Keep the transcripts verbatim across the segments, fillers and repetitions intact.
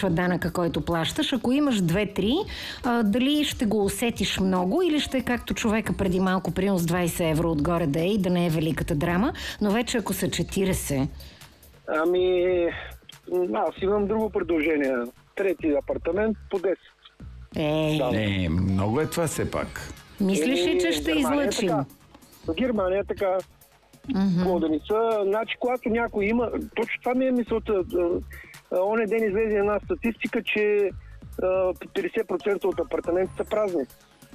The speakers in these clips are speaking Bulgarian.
включва данъка, който плащаш. Ако имаш две-три, дали ще го усетиш много или ще е както човека преди малко, примерно с двайсет евро отгоре да е и да не е великата драма, но вече ако са четирийсет. Ами, аз имам друго предложение. Трети апартамент по десет. Е, да. Не, много е това все пак. Мислиш ли, че ще излъчим? В Германия е така. Mm-hmm. Да не са, значи, когато някой има... Точно това ми е мисълта. Оне ден излезе една статистика, че петдесет процента от апартаментите са празни.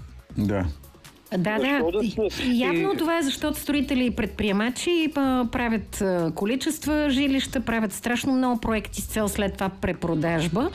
Да. Да, да. И, явно и... това е защото строители и предприемачи правят количества жилища, правят страшно много проекти с цел след това препродажба.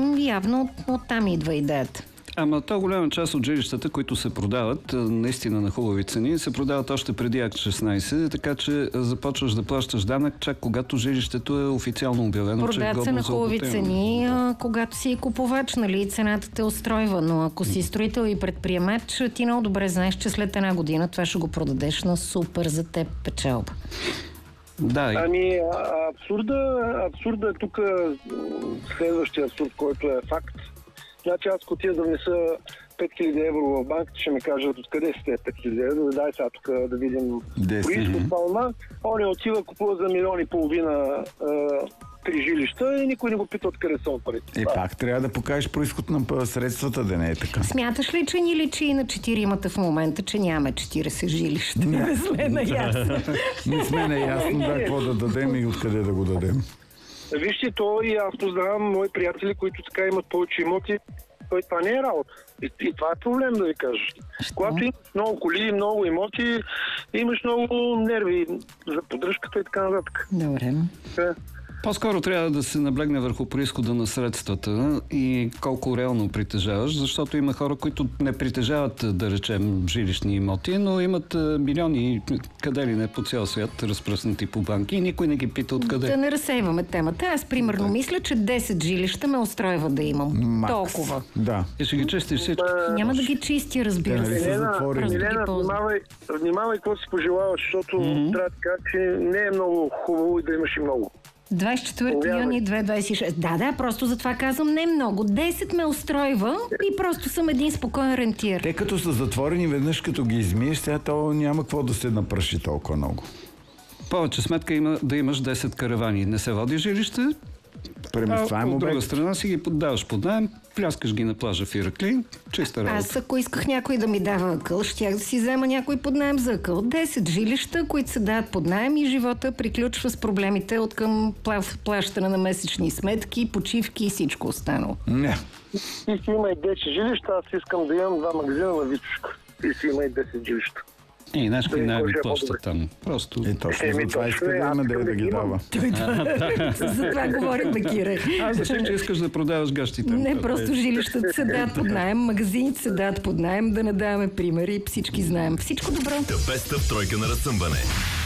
Явно оттам идва идеята. Ама то голяма част от жилищата, които се продават наистина на хубави цени, се продават още преди Акт шестнайсет, така че започваш да плащаш данък, чак когато жилището е официално обявено, продават че е годно се на за хубави употреба. цени, а, когато си купувач, нали, цената те устройва, но ако си строител и предприемач, ти много добре знаеш, че след една година това ще го продадеш на супер за теб печалба. Да, и... Ами, абсурда, абсурда е тук следващия абсурд, който е факт. Значи аз котия да внеса пет хиляди евро в банката, ще ми кажат откъде сте пет хиляди евро, дай сега тук да видим происход палма. Он е отива, купува за милион и половина а, три жилища и никой не го пита откъде са парите. Е, пак трябва да покажеш происход на средствата, да не е така. Смяташ ли, че ни личи и на четиримата в момента, че нямаме четирийсет жилища? Не сме наясно. Не сме наясно да какво да дадем и откъде да го дадем. Вижте, то и аз познавам мои приятели, които така имат повече имоти. Той това не е работа. И, и това е проблем, да ви кажа. Когато имаш много коли, много имоти, имаш много нерви за поддръжката и така нататък. Добре. Да. По-скоро трябва да се наблегне върху произхода на средствата и колко реално притежаваш, защото има хора, които не притежават, да речем, жилищни имоти, но имат милиони къде ли не по цял свят, разпръснати по банки и никой не ги пита откъде. Да не разсейваме темата. Аз примерно да. мисля, че десет жилища ме устройва да имам. Макс. Толкова. Да. И ще ги чистиш всички. Да. Няма да ги чисти, разбира се. Милена, Милена, внимавай, внимавай какво си пожелаваш, защото mm-hmm. трябва така, че не е много хубаво и да имаш и много. двайсет и четвърти юни две хиляди двайсет и шеста. Да, да, просто затова казвам не много. десет ме устройва и просто съм един спокоен рентиер. Те като са затворени, веднъж като ги измиеш, сега то няма какво да се напраши толкова много. Повече сметка има да имаш десет каравани. Не се води жилище, а от друга страна си ги поддаваш под наем, пляскаш ги на плажа в Ираклин, чиста работа. Аз ако исках някой да ми дава акъл, щях да си взема някой под наем за акъл. десет жилища, които се дават под наем и живота приключва с проблемите от към плащане на месечни сметки, почивки и всичко останало. Не. И си има и десет жилища, аз искам да имам два магазина на Витушка. И си има и десет жилища. И знаеш какви най-ви плаща там. Просто... И точно за това иска да има да, да ги дава. За това говорим, Кире. Аз реших, че искаш да продаваш гащите. Не, просто жилищата се дават под наем, магазините се дават под наем, да не даваме примери, всички знаем. Всичко добро. The best of тройка на разсъмване.